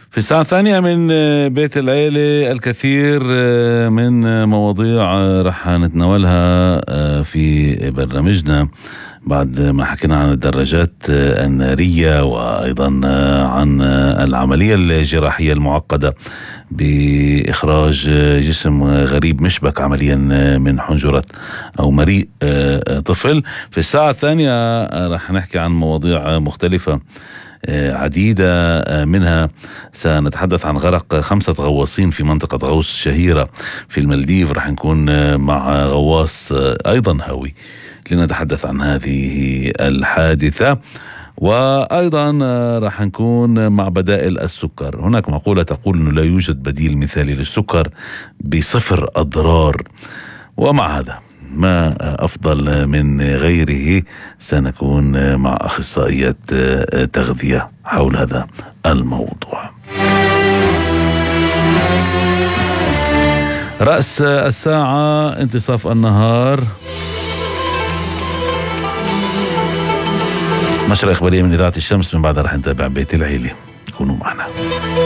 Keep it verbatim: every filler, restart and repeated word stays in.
في الساعة الثانية من بيت العيلة الكثير من مواضيع رح نتناولها في برنامجنا بعد ما حكينا عن الدراجات النارية وأيضا عن العملية الجراحية المعقدة بإخراج جسم غريب مشبك عمليا من حنجرة أو مريء طفل. في الساعة الثانية رح نحكي عن مواضيع مختلفة عديدة، منها سنتحدث عن غرق خمسة غواصين في منطقة غوص شهيرة في المالديف. رح نكون مع غواص أيضا هاوي لنتحدث عن هذه الحادثة، وأيضا رح نكون مع بدائل السكر. هناك مقولة تقول أنه لا يوجد بديل مثالي للسكر بصفر أضرار، ومع هذا ما أفضل من غيره سنكون مع أخصائية تغذية حول هذا الموضوع. رأس الساعة انتصاف النهار، نشرة إخبارية من إذاعة الشمس، من بعدها رح نتابع بيت العيلة. كونوا معنا.